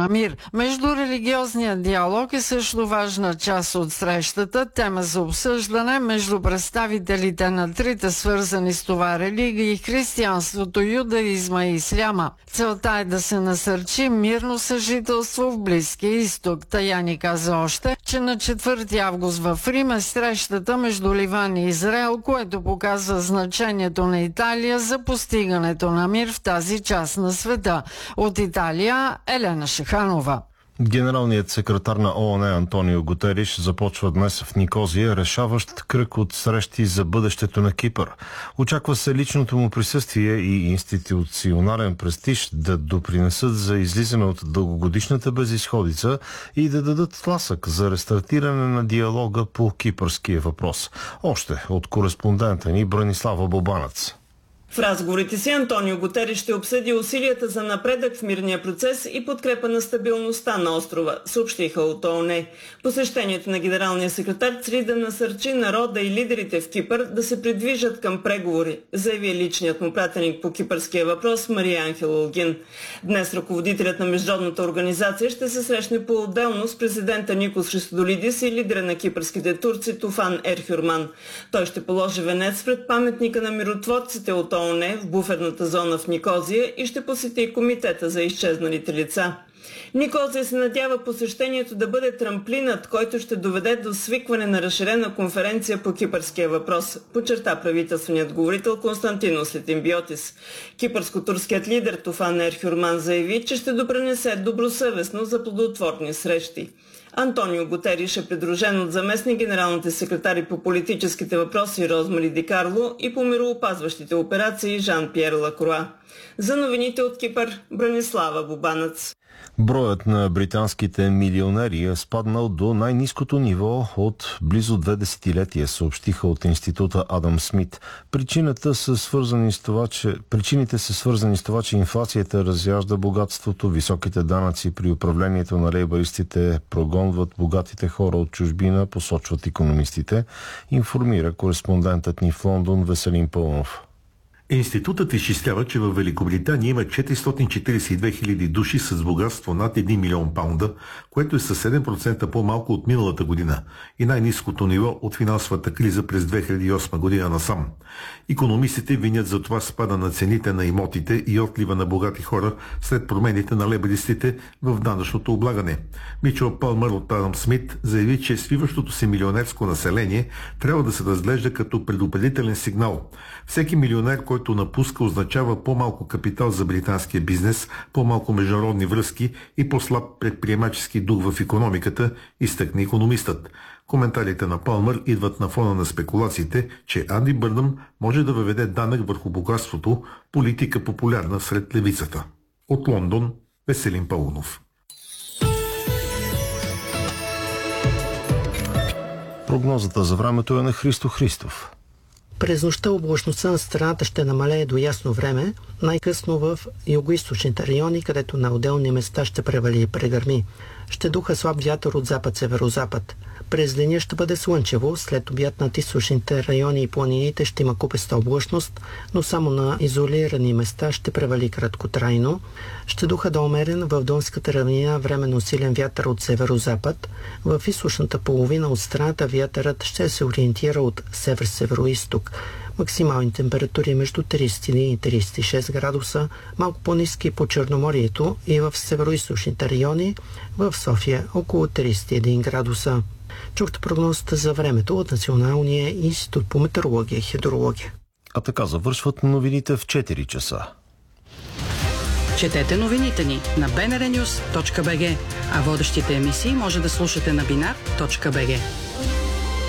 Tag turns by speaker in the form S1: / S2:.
S1: на мир. Междурелигиозният диалог е също важна част от срещата, тема за обсъждане между представителите на трите свързани с това религии – християнството, юдаизма и исляма. Целта е да се насърчи мирно съжителство в Близкия изток. Таяни каза още, че на 4 август в Рим е срещата между Ливан и Израел, което показва значението на Италия за постигането на мир в тази част на света. От Италия Елена Шеханова.
S2: Генералният секретар на ООН Антонио Гутериш започва днес в Никозия решаващ кръг от срещи за бъдещето на Кипър. Очаква се личното му присъствие и институционален престиж да допринесат за излизане от дългогодишната безизходица и да дадат тласък за рестартиране на диалога по кипърския въпрос. Още от кореспондента ни Бранислава Бобанец.
S3: В разговорите си Антонио Гутериш ще обсъди усилията за напредък в мирния процес и подкрепа на стабилността на острова, съобщиха от ООН. Посещението на генералния секретар цели да насърчи народа и лидерите в Кипър да се придвижат към преговори, заяви личният му пратеник по кипърския въпрос Мария Анхел Олгин. Днес ръководителят на международната организация ще се срещне по-отделно с президента Никос Христодолидис и лидера на кипърските турци Туфан Ерхюрман. Той ще положи венец пред паметника на миротворците от ООН в буферната зона в Никозия и ще посети комитета за изчезналите лица. Никозия се надява посещението да бъде трамплинът, който ще доведе до свикване на разширена конференция по кипърския въпрос, подчерта правителственият говорител Константинос Летимбиотис. Кипърско-турският лидер Туфан Ерхюрман заяви, че ще допринесе добросъвестно за плодотворни срещи. Антонио Гутериш е придружен от заместник генералните секретари по политическите въпроси Розмари Ди Карло и по мироопазващите операции Жан-Пьер Лакруа. За новините от Кипър, Бранислава Бобанец.
S2: Броят на британските милионери е спаднал до най-ниското ниво от близо 2 десетилетия, съобщиха от института Адам Смит. Причините са свързани с това, че инфлацията разяжда богатството, високите данъци при управлението на лейбаристите прогонват богатите хора от чужбина, посочват икономистите, информира кореспондентът ни в Лондон Веселин Пълнов.
S4: Институтът изчислява, че в Великобритания има 442 хиляди души с богатство над 1 милион паунда, което е със 7% по-малко от миналата година и най-ниското ниво от финансовата криза през 2008 година насам. Икономистите винят за това спада на цените на имотите и отлива на богати хора след промените на лейбаристите в данъчното облагане. Мичел Палмър от Адам Смит заяви, че свиващото се милионерско население трябва да се разглежда като предупредителен сигнал. Всеки милионер, който напуска, означава по-малко капитал за британския бизнес, по-малко международни връзки и по-слаб предприемачески дух в икономиката, изтъкна икономистът. Коментарите на Палмър идват на фона на спекулациите, че Анди Бърнъм може да въведе данък върху богатството, политика популярна сред левицата. От Лондон, Веселин Паунов.
S2: Прогнозата за времето е на Христо Христов.
S5: През нощта облачността на страната ще намалее до ясно време, най-късно в югоизточните райони, където на отделни места ще превали и прегърми. Ще духа слаб вятър от запад-северозапад. През деня ще бъде слънчево, след обяд над източните райони и планините ще има купеста облачност, но само на изолирани места ще превали краткотрайно. Ще духа да умерен в Донската равнина временно силен вятър от северозапад. В източната половина от страната вятърът ще се ориентира от север-североизток. Максимални температури между 31 и 36 градуса, малко по-ниски по Черноморието и в североизточните райони, в София около 31 градуса. Чухте прогнозата за времето от Националния институт по метеорология и хидрология.
S2: А така завършват новините в 4 часа.
S6: Четете новините ни на bnrnews.bg, а водещите емисии може да слушате на binar.bg.